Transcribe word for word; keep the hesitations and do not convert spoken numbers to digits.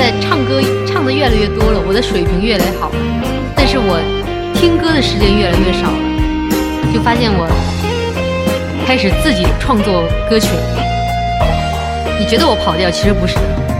在唱歌唱的越来越多了，我的水平越来越好了，但是我听歌的时间越来越少了，就发现我开始自己创作歌曲了。你觉得我跑调，其实不是的。